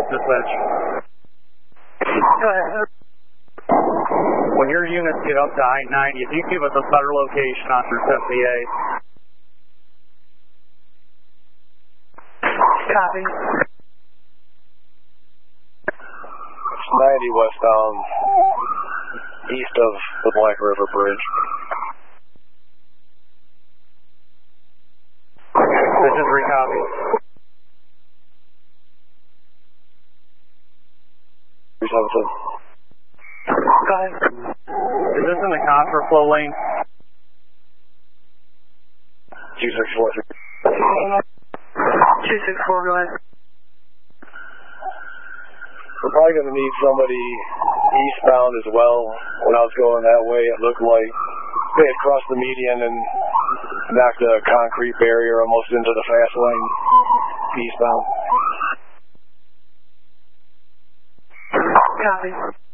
dispatch. Go ahead. When your units get up to I-90, if you give us a better location on Route 78. Copy. 90 westbound, east of the Black River Bridge. This is recopy. 377. Go ahead. Is this in the contraflow lane? 264. 264, go ahead. We're probably going to need somebody eastbound as well. When I was going that way, it looked like they had crossed the median and knocked a concrete barrier almost into the fast lane eastbound. Copy.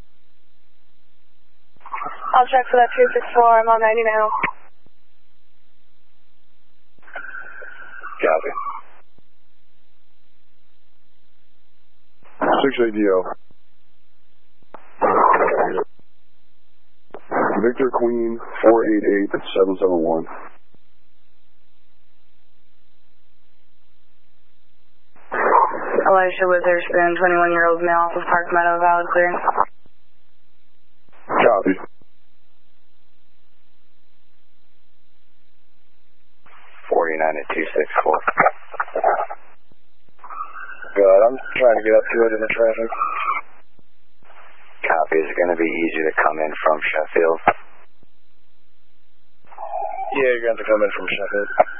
I'll check for that 264. I'm on 90 now. Copy. 6ADO. Victor Queen 488771. Elisha Witherspoon, 21-year-old male off of Park Meadow, valid clearance. Copy. .49 at 264. Good, I'm trying to get up to it in the traffic. Copy, is it going to be easier to come in from Sheffield? Yeah, you're going to have to come in from Sheffield.